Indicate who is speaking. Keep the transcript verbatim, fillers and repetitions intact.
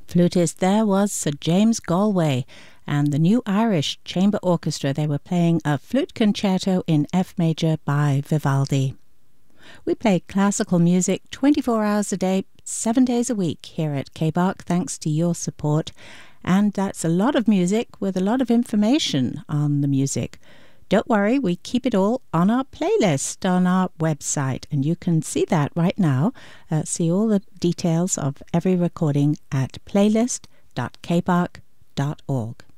Speaker 1: Flutist there was Sir James Galway and the New Irish Chamber Orchestra. They were playing a flute concerto in F major by Vivaldi. We play classical music twenty-four hours a day, seven days a week here at K B A R C, thanks to your support. And that's a lot of music with a lot of information on the music. Don't worry, we keep it all on our playlist on our website, and you can see that right now. Uh, see all the details of every recording at playlist dot k b a r c dot org.